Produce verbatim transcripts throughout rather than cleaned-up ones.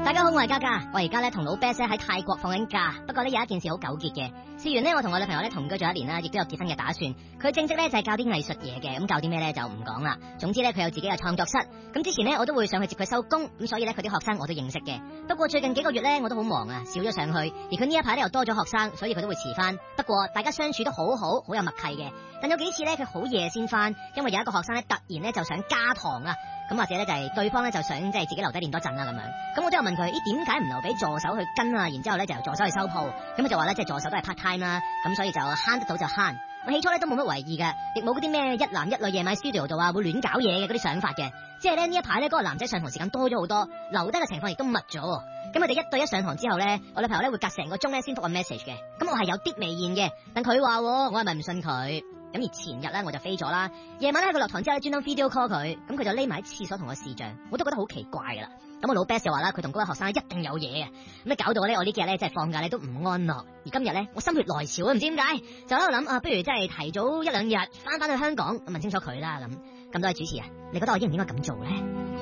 大家好，我係嘉嘉，我而家咧同老 Best 喺泰國放緊假，不過咧有一件事好糾結嘅。事緣呢，我同我女朋友咧同居咗一年啦，亦都有結婚嘅打算。佢正職咧就係教啲藝術嘢嘅，咁教啲咩咧就唔講啦。總之咧佢有自己嘅創作室，咁之前呢，我都會上去接佢收工，咁所以咧佢啲學生我都認識嘅。不過最近幾個月咧我都好忙啊，少咗上去，而佢呢一排咧又多咗學生，所以佢都會遲翻。不過大家相處都好好，好有默契嘅。但有幾次咧佢好夜先翻，因為有一個學生咧突然咧就想加堂啊。咁或者咧就係對方咧就想即係自己留低練多陣啦咁樣，咁我都有問佢，咦點解唔留俾助手去跟啊？然之後咧就由助手去收鋪，咁佢就話咧即係助手都係 part time 啦，咁所以就慳得到就慳。我起初咧都冇乜為意嘅，亦冇嗰啲咩一男一女夜晚 studio 度啊會亂搞嘢嘅嗰啲想法嘅，即係咧呢一排咧嗰個男仔上堂時間多咗好多，留低嘅情況亦都密咗。咁我哋一對一上堂之後咧，我女朋友咧會隔成個鐘咧先覆個 message 嘅，咁我係有啲微言嘅，但佢話我係咪唔信佢？咁而前日咧我就飛咗啦，夜晚咧佢落堂之後咧專登 video call 佢，咁佢就匿埋喺廁所同我視像，我都覺得好奇怪噶啦。咁我老 best 就話啦，佢同嗰個學生一定有嘢啊，咁啊搞到咧我呢幾日咧即係放假咧都唔安樂，而今日咧我心血來潮啊，唔知點解就喺度諗啊，不如即係提早一兩日翻翻去香港問清楚佢啦。咁咁多位主持啊，你覺得我應唔應該咁做咧？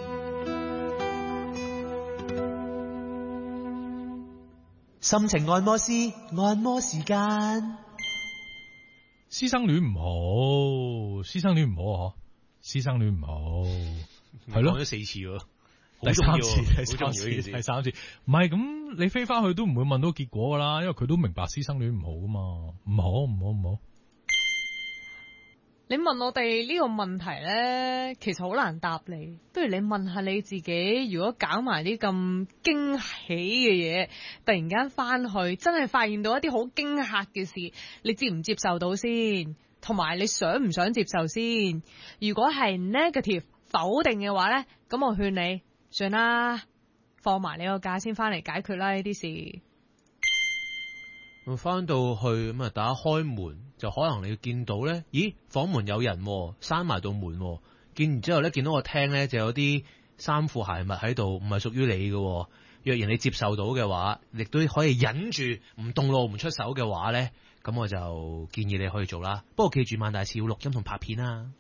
心情按摩師，按摩時間。 師生戀唔好，師生戀唔好啊！師生戀唔好，係咯， 講咗四次喎， 第三次，第三次， 好重要嘅事第三次，唔係咁，你飛翻去都唔會問到結果噶啦，因為佢都明白師生戀唔好噶嘛，唔好，唔好，唔好。 你問我哋呢個問題咧，其實好難答你。不如你問下你自己，如果搞埋啲咁驚喜嘅嘢，突然間翻去，真係發現到一啲好驚嚇嘅事，你接唔接受到先？同埋你想唔想接受先？如果係 negative 否定嘅話咧，咁我勸你算啦，放埋你個假先翻嚟解決啦呢啲事。 我翻到去咁啊，打開門就可能你見到咧，咦，房門有人閂埋道門，見完之後咧，見到個廳咧就有啲衫褲鞋襪喺度，唔係屬於你嘅。若然你接受到嘅話，亦都可以忍住唔動怒唔出手嘅話咧，咁我就建議你可以做啦。不過記住萬大事要錄音同拍片啊。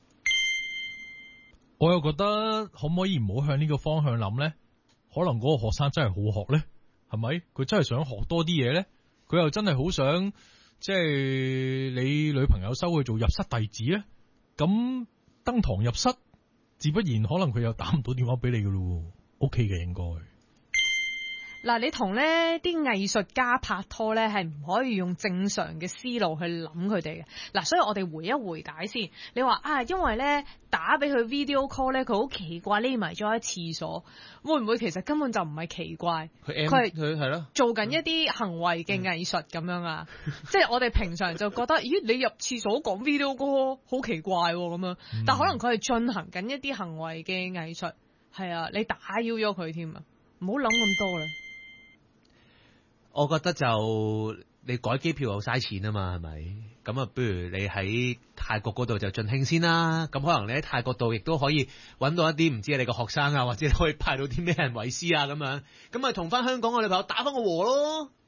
我又覺得可唔可以唔好向呢個方向諗咧？可能嗰個學生真係好學咧，係咪？佢真係想學多啲嘢咧？佢又真係好想，即係你女朋友收佢做入室弟子咧，咁登堂入室，自不然可能佢又打唔到電話俾你噶咯。OK 嘅應該。 嗱，你同呢啲藝術家拍拖呢，係唔可以用正常嘅思路去諗佢哋嘅。嗱，所以我哋回一回解先。你話啊，因為呢打俾佢 video call 呢，佢好奇怪匿埋咗喺廁所，會唔會其實根本就唔係奇怪？ 佢佢佢係咯， 做緊一啲行為嘅藝術咁樣啊？嗯、即係我哋平常就覺得，咦，你入廁所講 video call 好奇怪咁樣，嗯、但可能佢係進行緊一啲行為嘅藝術，係啊，你打擾咗佢添啊，唔好諗咁多啦。 我覺得就你改機票又嘥錢啊嘛，係咪？咁啊，不如你喺泰國嗰度就盡興先啦。咁可能你喺泰國度亦都可以揾到一啲唔知你個學生啊，或者你可以派到啲咩人為師啊咁樣。咁咪同翻香港嘅女朋友打翻個和咯。